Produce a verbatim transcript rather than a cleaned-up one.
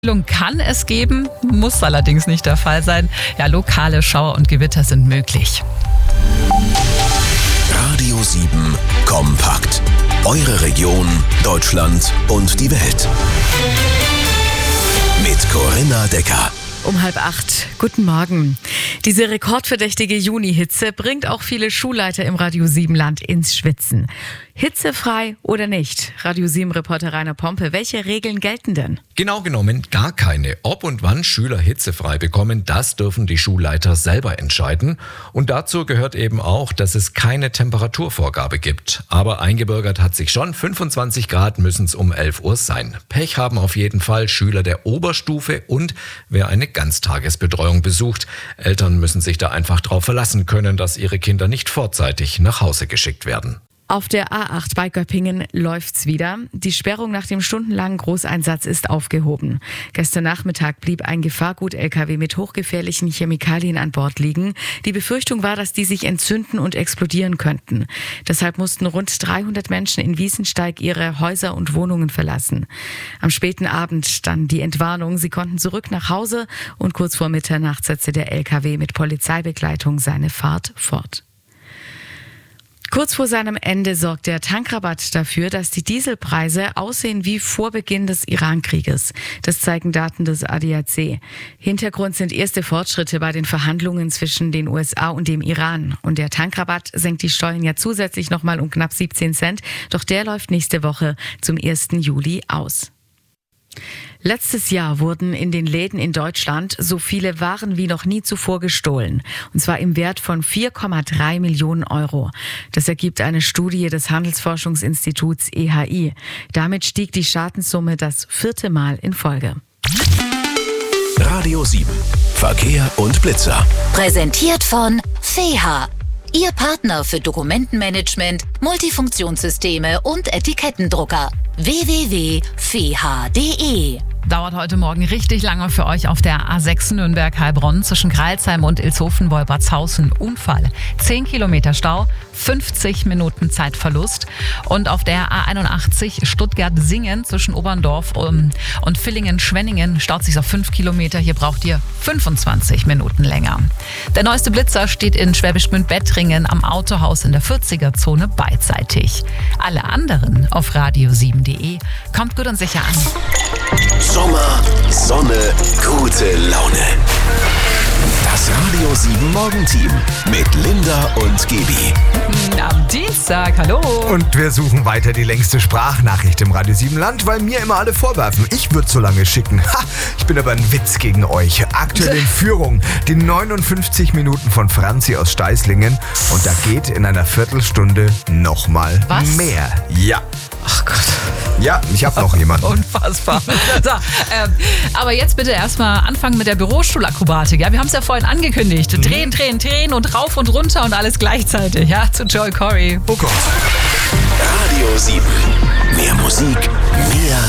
Kann es geben, muss allerdings nicht der Fall sein. Ja, lokale Schauer und Gewitter sind möglich. Radio sieben kompakt. Eure Region, Deutschland und die Welt. Mit Corinna Decker. Um halb acht. Guten Morgen. Diese rekordverdächtige Junihitze bringt auch viele Schulleiter im Radio sieben Land ins Schwitzen. Hitzefrei oder nicht? Radio sieben Reporter Rainer Pompe, welche Regeln gelten denn? Genau genommen gar keine. Ob und wann Schüler hitzefrei bekommen, das dürfen die Schulleiter selber entscheiden. Und dazu gehört eben auch, dass es keine Temperaturvorgabe gibt. Aber eingebürgert hat sich schon, fünfundzwanzig Grad müssen es um elf Uhr sein. Pech haben auf jeden Fall Schüler der Oberstufe und wer eine Ganztagesbetreuung besucht. Eltern müssen sich da einfach drauf verlassen können, dass ihre Kinder nicht vorzeitig nach Hause geschickt werden. Auf der A acht bei Göppingen läuft's wieder. Die Sperrung nach dem stundenlangen Großeinsatz ist aufgehoben. Gestern Nachmittag blieb ein Gefahrgut-L K W mit hochgefährlichen Chemikalien an Bord liegen. Die Befürchtung war, dass die sich entzünden und explodieren könnten. Deshalb mussten rund dreihundert Menschen in Wiesensteig ihre Häuser und Wohnungen verlassen. Am späten Abend dann die Entwarnung. Sie konnten zurück nach Hause und kurz vor Mitternacht setzte der L K W mit Polizeibegleitung seine Fahrt fort. Kurz vor seinem Ende sorgt der Tankrabatt dafür, dass die Dieselpreise aussehen wie vor Beginn des Iran-Krieges. Das zeigen Daten des A D A C. Hintergrund sind erste Fortschritte bei den Verhandlungen zwischen den U S A und dem Iran. Und der Tankrabatt senkt die Steuern ja zusätzlich nochmal um knapp siebzehn Cent. Doch der läuft nächste Woche zum ersten Juli aus. Letztes Jahr wurden in den Läden in Deutschland so viele Waren wie noch nie zuvor gestohlen. Und zwar im Wert von vier Komma drei Millionen Euro. Das ergibt eine Studie des Handelsforschungsinstituts E H I. Damit stieg die Schadenssumme das vierte Mal in Folge. Radio sieben. Verkehr und Blitzer. Präsentiert von F E H. Ihr Partner für Dokumentenmanagement, Multifunktionssysteme und Etikettendrucker. w w w punkt f e h punkt d e Dauert heute Morgen richtig lange für euch auf der A sechs Nürnberg-Heilbronn zwischen Kreilsheim und Ilshofen-Wolbertshausen. Unfall. zehn Kilometer Stau, fünfzig Minuten Zeitverlust. Und auf der A einundachtzig Stuttgart-Singen zwischen Oberndorf und Villingen-Schwenningen staut sich auf fünf Kilometer. Hier braucht ihr fünfundzwanzig Minuten länger. Der neueste Blitzer steht in Schwäbisch Gmünd-Bettringen am Autohaus in der vierziger-Zone beidseitig. Alle anderen auf radio sieben punkt d e. Kommt gut und sicher an. Sommer, Sonne, gute Laune. Das Radio sieben Morgenteam mit Linda und Gebi. Am Dienstag, hallo. Und wir suchen weiter die längste Sprachnachricht im Radio sieben Land, weil mir immer alle vorwerfen, ich würde so lange schicken. Ha, ich bin aber ein Witz gegen euch. Aktuell in Führung die neunundfünfzig Minuten von Franzi aus Steißlingen. Und da geht in einer Viertelstunde nochmal mehr. Ja. Ach Gott. Ja, ich habe noch jemanden. Unfassbar. So, ähm, aber jetzt bitte erstmal anfangen mit der Bürostuhlakrobatik. Ja, wir haben es ja vorhin angekündigt. Mhm. Drehen, drehen, drehen und rauf und runter und alles gleichzeitig. Ja, zu Joel Corey. Oh Gott. Radio sieben. Mehr Musik, mehr